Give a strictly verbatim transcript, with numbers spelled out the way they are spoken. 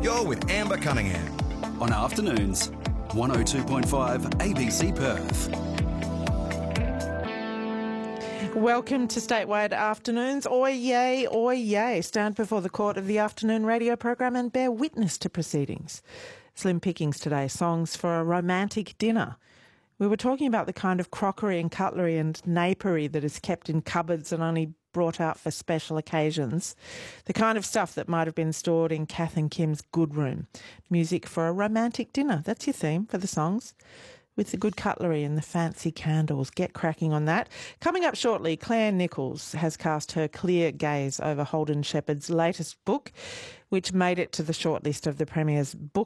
You're with Amber Cunningham. On afternoons, one oh two point five A B C Perth. Welcome to Statewide Afternoons. Oi yay, oi yay. Stand before the court of the afternoon radio program and bear witness to proceedings. Slim pickings today, songs for a romantic dinner. We were talking about the kind of crockery and cutlery and napery that is kept in cupboards and only brought out for special occasions. The kind of stuff that might have been stored in Kath and Kim's good room. Music for a romantic dinner. That's your theme for the songs. With the good cutlery and the fancy candles. Get cracking on that. Coming up shortly, Claire Nichols has cast her clear gaze over Holden Shepherd's latest book, which made it to the shortlist of the Premier's book